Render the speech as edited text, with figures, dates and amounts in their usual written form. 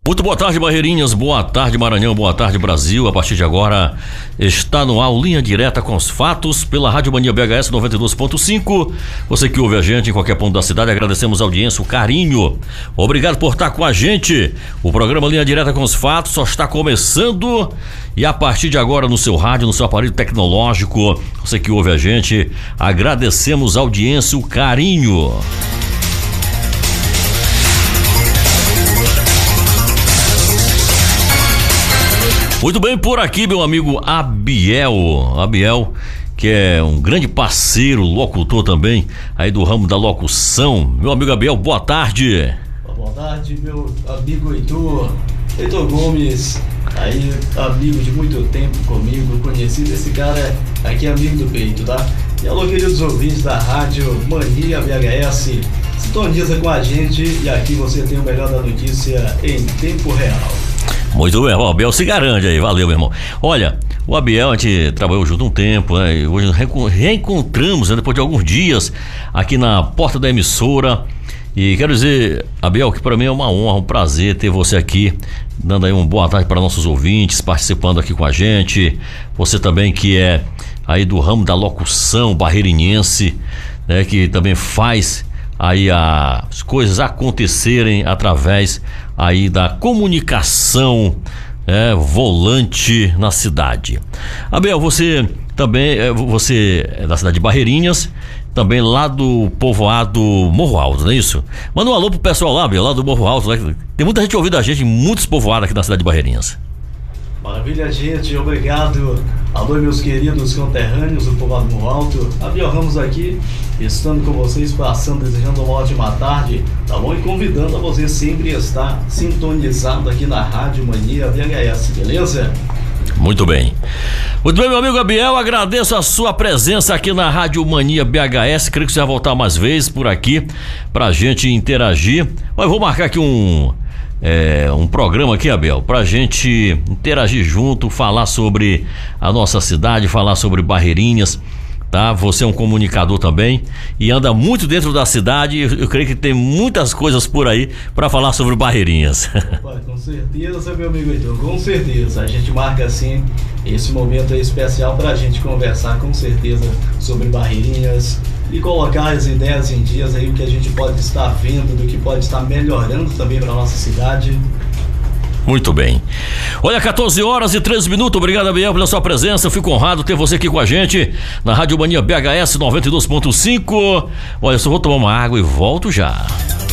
Muito boa tarde, Barreirinhas, boa tarde, Maranhão, boa tarde, Brasil. A partir de agora está no ar Linha Direta com os fatos pela Rádio Mania BHS 92.5. Você que ouve a gente em qualquer ponto da cidade, agradecemos a audiência, o carinho. Obrigado por estar com a gente. O programa Linha Direta com os fatos só está começando e a partir de agora no seu rádio, no seu aparelho tecnológico, você que ouve a gente, agradecemos a audiência, o carinho. Muito bem, por aqui meu amigo Abiel, que é um grande parceiro, locutor também, aí do ramo da locução. Meu amigo Abiel, boa tarde. Boa tarde, meu amigo Heitor Gomes, aí amigo de muito tempo comigo, conhecido, esse cara aqui é amigo do peito, tá? E alô, queridos ouvintes da Rádio Mania BHS, sintoniza com a gente e aqui você tem o melhor da notícia em tempo real. Muito bem, o Abiel se garante aí, valeu, meu irmão. Olha, o Abiel, a gente trabalhou junto um tempo, né? E hoje reencontramos, né, depois de alguns dias aqui na porta da emissora. E quero dizer, Abiel, que para mim é uma honra, um prazer ter você aqui, dando aí uma boa tarde para nossos ouvintes, participando aqui com a gente. Você também que é aí do ramo da locução barreirinhense, né? Que também faz aí as coisas acontecerem através aí da comunicação volante na cidade. Abel, você também você é da cidade de Barreirinhas, também lá do povoado Morro Alto, não é isso? Manda um alô pro pessoal lá, Abel, lá do Morro Alto, né? Tem muita gente ouvindo a gente em muitos povoados aqui na cidade de Barreirinhas. Maravilha, gente, obrigado. Alô, meus queridos conterrâneos do povoado Morro Alto. Abiel Ramos aqui, estando com vocês, passando, desejando uma ótima tarde, tá bom? E convidando a você sempre estar sintonizado aqui na Rádio Mania BHS, beleza? Muito bem. Muito bem, meu amigo Abiel, agradeço a sua presença aqui na Rádio Mania BHS. Creio que você vai voltar mais vezes por aqui pra gente interagir. Eu vou marcar aqui um programa aqui, Abel, pra gente interagir junto, falar sobre a nossa cidade, falar sobre Barreirinhas, tá? Você é um comunicador também e anda muito dentro da cidade. Eu creio que tem muitas coisas por aí pra falar sobre Barreirinhas. Opa, com certeza, meu amigo Heitor, com certeza. A gente marca assim esse momento aí especial pra gente conversar com certeza sobre Barreirinhas e colocar as ideias em dias aí, o que a gente pode estar vendo, do que pode estar melhorando também para nossa cidade. Muito bem. Olha, 14h13. Obrigado, Abiel, pela sua presença. Eu fico honrado ter você aqui com a gente na Rádio Mania BHS 92.5. Olha, só vou tomar uma água e volto já.